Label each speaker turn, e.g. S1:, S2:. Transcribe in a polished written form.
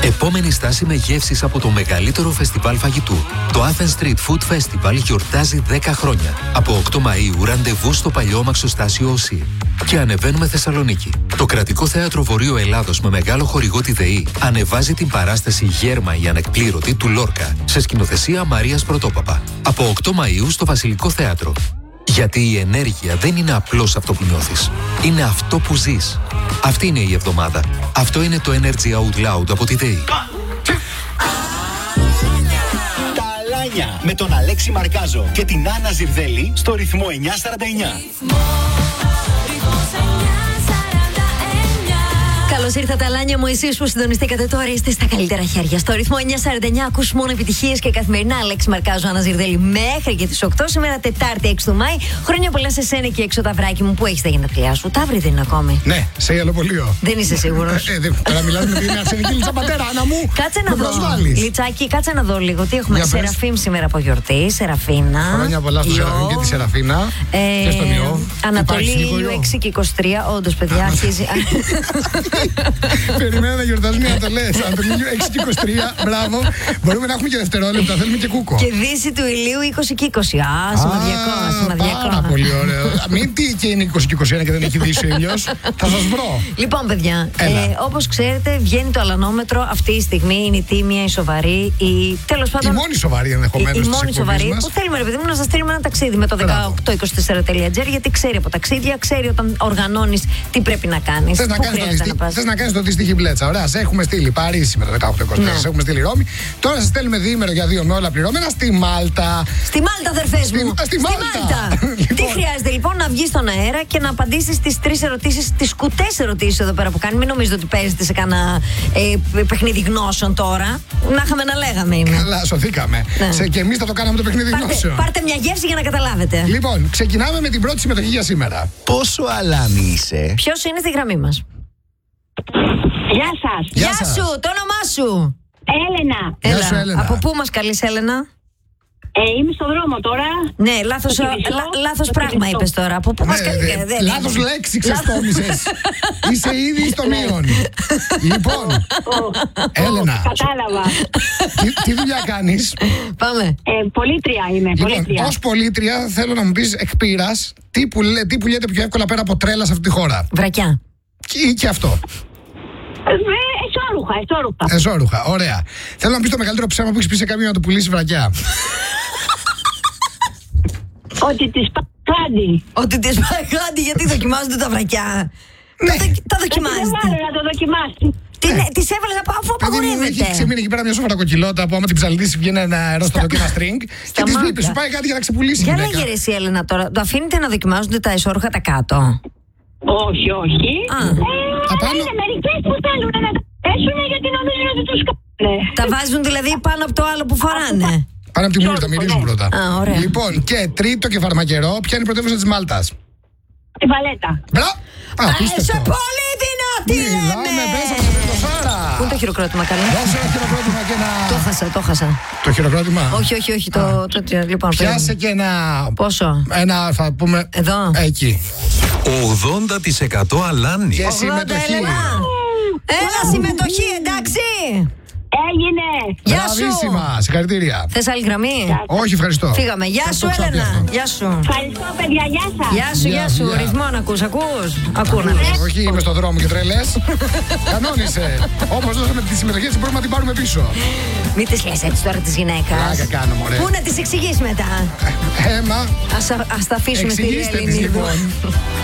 S1: Επόμενη στάση με γεύσεις από το μεγαλύτερο φεστιβάλ φαγητού. Το Athens Street Food Festival γιορτάζει 10 χρόνια. Από 8 Μαΐου ραντεβού στο παλιό μαξοστάσιο ΟΣΥ. Και ανεβαίνουμε Θεσσαλονίκη. Το Κρατικό Θέατρο Βορείου Ελλάδος με μεγάλο χορηγό τη ΔΕΗ ανεβάζει την παράσταση Γέρμα η Ανεκπλήρωτη του Λόρκα σε σκηνοθεσία Μαρίας Πρωτόπαπα. Από 8 Μαΐου στο Βασιλικό Θέατρο. Γιατί η ενέργεια δεν είναι απλώς αυτό που νιώθεις. Είναι αυτό που ζεις. Αυτή είναι η εβδομάδα. Αυτό είναι το Energy Out Loud από τη ΔΕΗ.
S2: Τα Αλάνια με τον Αλέξη Μαρκάζο και την Άννα Ζιρδέλη στο ρυθμό 949.
S3: Καλώς ήρθατε, Αλάνια μου, εσείς που συντονιστήκατε τώρα. Είστε στα καλύτερα χέρια. Στο ρυθμό 949 ακούς μόνο επιτυχίες και καθημερινά. Αλέξη Μαρκάζο, Άννα Ζιρδέλη, μέχρι και τις 8 σήμερα, Τετάρτη 6 του Μάη. Χρόνια πολλά σε σένα και έξω, Ταυράκι μου, που έχεις τα γενέθλιά σου. Ταύρη δεν είναι ακόμη.
S4: Ναι, σε γελοπολείο.
S3: Δεν είσαι σίγουρος.
S4: Τώρα μιλάμε με την αρσενική λίτσα πατέρα, Άννα μου.
S3: Κάτσε να δω. Λιτσάκι, κάτσε να δω λίγο. Τι έχουμε. Σεραφείμ σήμερα από γιορτή. Σεραφίνα.
S4: Χρόνια πολλά στο Σεραφείμ και τη Σεραφίνα. Και στον Ιώ.
S3: Ανατολή 6 και 23. Όντως, παιδιά, αρχίζει.
S4: Περιμένω να γιορτάζουμε οι Ανατολές. Ανατολή 6 και 23. Μπράβο. Μπορούμε να έχουμε και δευτερόλεπτα. Θέλουμε και κούκο.
S3: Και δύση του ηλίου 20 και 20. Α, σημαδιακό.
S4: Πάρα πολύ ωραίο. Μην τι και είναι 20 και 21 και δεν έχει δύσει ο ήλιος. Θα σας βρω.
S3: Λοιπόν, παιδιά, όπως ξέρετε, βγαίνει το αλανόμετρο. Αυτή τη στιγμή είναι η τίμια, η σοβαρή, τέλος πάντων.
S4: Η μόνη σοβαρή ενδεχομένως.
S3: Η μόνη σοβαρή που θέλουμε, ρε παιδί μου, να σας στείλουμε ένα ταξίδι με το 1824.gr, γιατί ξέρει από ταξίδια, ξέρει όταν οργανώνεις τι πρέπει να κάνεις.
S4: Θες να κάνεις το αντίστοιχη μπλέτσα. Ωραία, σε έχουμε στείλει Παρίσι με το 1824, σε έχουμε στείλει Ρώμη. Τώρα σας στέλνουμε διήμερο για 2 με όλα πληρώμενα στη Μάλτα.
S3: Στη Μάλτα, αδερφές μου!
S4: Στη Μάλτα!
S3: Τι χρειάζεται λοιπόν? Να βγεις στον αέρα και να απαντήσεις τις 3 ερωτήσεις, τις κουτές ερωτήσεις εδώ πέρα που κάνει. Μην νομίζετε ότι παίζετε σε κάνα παιχνίδι γνώσεων τώρα. Να είχαμε να λέγαμε είναι.
S4: Καλά, σωθήκαμε. Ναι. Και εμείς θα το κάναμε το παιχνίδι γνώσεων.
S3: Πάρτε μια γεύση για να καταλάβετε.
S4: Λοιπόν, ξεκινάμε με την πρώτη συμμετοχή για σήμερα.
S2: Πόσο αλάνι είσαι?
S3: Ποιος είναι στη γραμμή μας?
S5: Γεια σας.
S3: Γεια σου, το όνομά σου?
S5: Έλενα.
S4: Γεια σου, Έλενα.
S3: Από πού μας καλείς, Έλενα?
S5: Είμαι στο δρόμο τώρα.
S3: Ναι, λάθος πράγμα είπες τώρα. Από πού μας καλείς?
S4: Λάθος λέξη ξεστόμησες. Είσαι ήδη στο μείον. Λοιπόν, Έλενα,
S5: κατάλαβα.
S4: Τι δουλειά κάνεις?
S3: Πάμε.
S5: Πολίτρια είμαι.
S4: Λοιπόν, ως πολίτρια θέλω να μου πεις εκ πείρας τι πουλιέται πιο εύκολα πέρα από τρέλα σε αυτή τη χώρα.
S3: Βρακιά.
S4: Και αυτό. Εσώρουχα, ωραία. Θέλω να μου πεις το μεγαλύτερο ψέμα που έχεις πει σε κάποιον να του πουλήσει βρακιά.
S5: Ότι της παγάντι.
S3: Ότι της παγάντι, γιατί δοκιμάζονται τα βρακιά? Τα δοκιμάζετε.
S5: Να το δοκιμάσει.
S3: Τις έβαλες αφού απαγορεύεται.
S4: Έχει ξεμείνει εκεί πέρα μια σόφαρα κοκκιλότα που άμα την ψαλτήσει βγαίνει ένα αερόστατο και ένα string. Και της βλέπει, σου πάει κάτι για να ξεπουλήσει.
S3: Για λέγε ρε εσύ, Έλενα, τώρα. Το αφήνετε να δοκιμάζονται τα εσώρουχα τα κάτω?
S5: Όχι.
S4: Είναι
S5: μερικές που θέλουν να τα πέσουν γιατί νομίζουν ότι τους κάνουν.
S3: Τα βάζουν δηλαδή πάνω από το άλλο που φοράνε?
S4: Πάνω από τη μούρτα, μυρίζουν πρώτα.
S3: Ωραία.
S4: Λοιπόν, και τρίτο και φαρμακερό, ποια είναι η πρωτεύουσα της Μάλτας?
S5: Τη Βαλέτα.
S4: Μπράβο!
S3: Είσαι πολύ δυνατή,
S4: μιλάμε μέσα από το Σάρα.
S3: Πού είναι το χειροκρότημα, καλά?
S4: Δώσε ένα χειροκρότημα και ένα...
S3: Το χάσα. Το
S4: χειροκρότημα?
S3: Όχι, λοιπόν.
S4: Πιάσε και ένα...
S3: Πόσο?
S4: Ένα, θα πούμε...
S3: Εδώ.
S4: Εκεί.
S1: 80% αλάνι.
S4: Και συμμετοχή.
S3: Έλα, συμμετοχή, εντάξει.
S5: Έγινε.
S3: Γεια σου.
S4: Μπραβίσιμα, συγχαρητήρια.
S3: Θες άλλη γραμμή?
S4: Όχι, ευχαριστώ.
S3: Φύγαμε. Γεια σου, Έλενα. Γεια σου.
S5: Ευχαριστώ, παιδιά. Γεια σας.
S3: Γεια σου. Ρυθμό να ακούς. Ακούνε.
S4: Όχι, είμαι στο δρόμο και τρελές. Κανόνισε. Όπως δώσαμε τη συμμετοχή, μπορούμε να την πάρουμε πίσω.
S3: Μην τις λες έτσι τώρα της γυναίκας.
S4: Πλάκα κάνω, μωρέ.
S3: Πού να τις εξηγείς μετά?
S4: Έμα.
S3: Ας τα αφήσουμε στη
S4: Εξηγήστε της, λοιπόν.